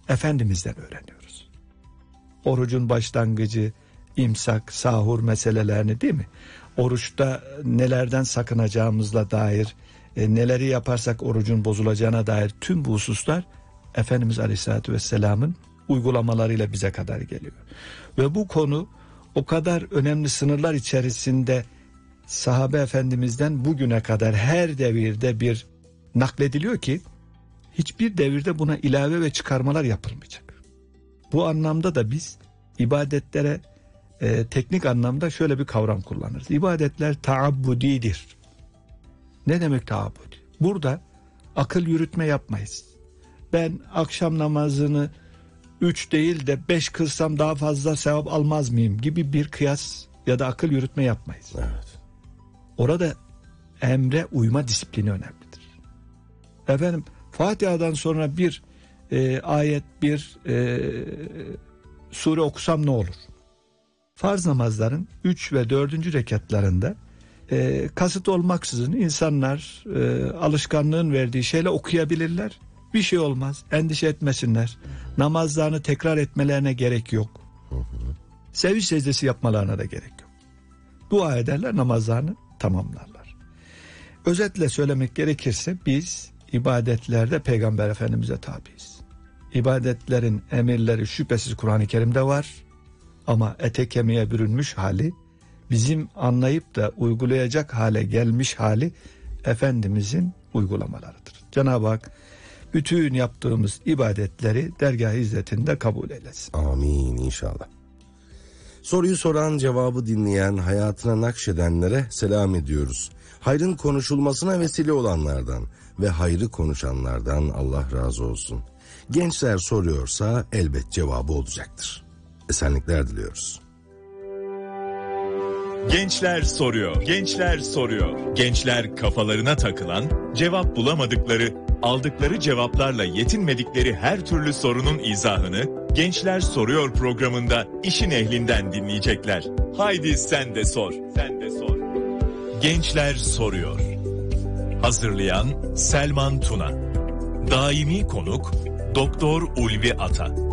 Efendimiz'den öğreniyoruz. Orucun başlangıcı, imsak, sahur meselelerini, değil mi? Oruçta nelerden sakınacağımızla dair, neleri yaparsak orucun bozulacağına dair tüm bu hususlar Efendimiz Aleyhisselatü Vesselam'ın uygulamalarıyla bize kadar geliyor. Ve bu konu o kadar önemli sınırlar içerisinde sahabe efendimizden bugüne kadar her devirde bir naklediliyor ki hiçbir devirde buna ilave ve çıkarmalar yapılmayacak. Bu anlamda da biz ibadetlere teknik anlamda şöyle bir kavram kullanırız. İbadetler taabbudidir. Ne demek taabbudi? Burada akıl yürütme yapmayız. Ben akşam namazını 3 değil de 5 kılsam daha fazla sevap almaz mıyım gibi bir kıyas ya da akıl yürütme yapmayız. Evet. Orada emre uyma disiplini önemlidir. Efendim Fatiha'dan sonra bir ayet, bir sure okusam ne olur? Farz namazların 3 ve 4. rekatlarında kasıt olmaksızın insanlar alışkanlığın verdiği şeyle okuyabilirler. Bir şey olmaz, endişe etmesinler. Namazlarını tekrar etmelerine gerek yok. Sevinç secdesi yapmalarına da gerek yok. Dua ederler, namazlarını tamamlarlar. Özetle söylemek gerekirse biz ibadetlerde Peygamber Efendimiz'e tabiiz. İbadetlerin emirleri şüphesiz Kur'an-ı Kerim'de var. Ama ete kemiğe bürünmüş hali, bizim anlayıp da uygulayacak hale gelmiş hali Efendimizin uygulamalarıdır. Cenab-ı Hak bütün yaptığımız ibadetleri dergâh-ı izzetinde kabul eylesin. Amin inşallah. Soruyu soran, cevabı dinleyen, hayatına nakşedenlere selam ediyoruz. Hayrın konuşulmasına vesile olanlardan ve hayrı konuşanlardan Allah razı olsun. Gençler soruyorsa elbet cevabı olacaktır. Esenlikler diliyoruz. Gençler soruyor. Gençler soruyor. Gençler kafalarına takılan, cevap bulamadıkları, aldıkları cevaplarla yetinmedikleri her türlü sorunun izahını Gençler Soruyor programında işin ehlinden dinleyecekler. Haydi sen de sor. Sen de sor. Gençler soruyor. Hazırlayan Selman Tuna. Daimi konuk Doktor Ulvi Ata.